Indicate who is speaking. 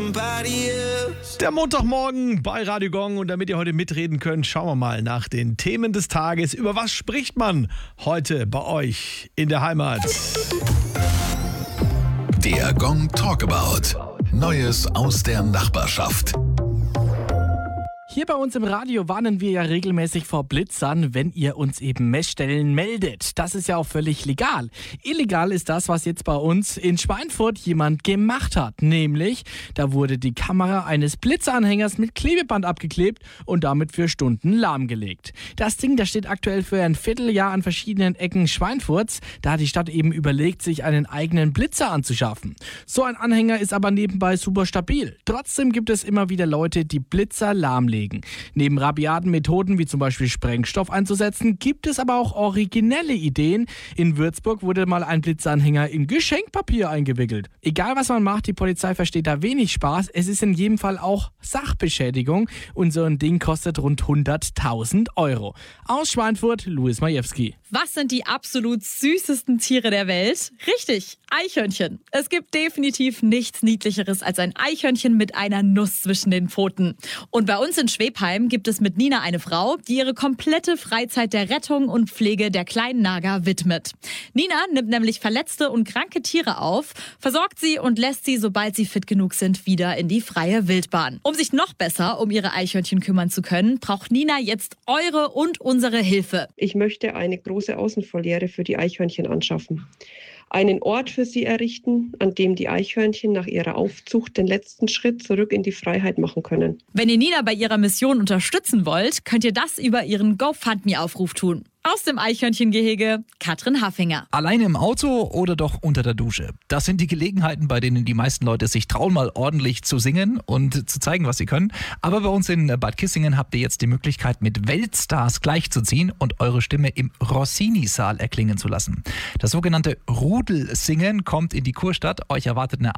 Speaker 1: Der Montagmorgen bei Radio Gong, und damit ihr heute mitreden könnt, schauen wir mal nach den Themen des Tages. Über was spricht man heute bei euch in der Heimat?
Speaker 2: Der Gong Talkabout. Neues aus der Nachbarschaft.
Speaker 3: Hier bei uns im Radio warnen wir ja regelmäßig vor Blitzern, wenn ihr uns eben Messstellen meldet. Das ist ja auch völlig legal. Illegal ist das, was jetzt bei uns in Schweinfurt jemand gemacht hat. Nämlich, da wurde die Kamera eines Blitzanhängers mit Klebeband abgeklebt und damit für Stunden lahmgelegt. Das Ding, das steht aktuell für ein Vierteljahr an verschiedenen Ecken Schweinfurts. Da hat die Stadt eben überlegt, sich einen eigenen Blitzer anzuschaffen. So ein Anhänger ist aber nebenbei super stabil. Trotzdem gibt es immer wieder Leute, die Blitzer lahmlegen. Neben rabiaten Methoden wie zum Beispiel Sprengstoff einzusetzen, gibt es aber auch originelle Ideen. In Würzburg wurde mal ein Blitzanhänger in Geschenkpapier eingewickelt. Egal was man macht, die Polizei versteht da wenig Spaß. Es ist in jedem Fall auch Sachbeschädigung und so ein Ding kostet rund 100.000 Euro. Aus Schweinfurt, Louis Majewski.
Speaker 4: Was sind die absolut süßesten Tiere der Welt? Richtig, Eichhörnchen. Es gibt definitiv nichts Niedlicheres als ein Eichhörnchen mit einer Nuss zwischen den Pfoten. Und bei uns in Schwebheim gibt es mit Nina eine Frau, die ihre komplette Freizeit der Rettung und Pflege der kleinen Nager widmet. Nina nimmt nämlich verletzte und kranke Tiere auf, versorgt sie und lässt sie, sobald sie fit genug sind, wieder in die freie Wildbahn. Um sich noch besser um ihre Eichhörnchen kümmern zu können, braucht Nina jetzt eure und unsere Hilfe.
Speaker 5: Ich möchte eine große Außenvoliere für die Eichhörnchen anschaffen. Einen Ort für sie errichten, an dem die Eichhörnchen nach ihrer Aufzucht den letzten Schritt zurück in die Freiheit machen können.
Speaker 4: Wenn ihr Nina bei ihrer Mission unterstützen wollt, könnt ihr das über ihren GoFundMe-Aufruf tun. Aus dem Eichhörnchengehege, Katrin Haffinger.
Speaker 6: Alleine im Auto oder doch unter der Dusche? Das sind die Gelegenheiten, bei denen die meisten Leute sich trauen, mal ordentlich zu singen und zu zeigen, was sie können. Aber bei uns in Bad Kissingen habt ihr jetzt die Möglichkeit, mit Weltstars gleichzuziehen und eure Stimme im Rossini-Saal erklingen zu lassen. Das sogenannte Rudelsingen kommt in die Kurstadt. Euch erwartet eine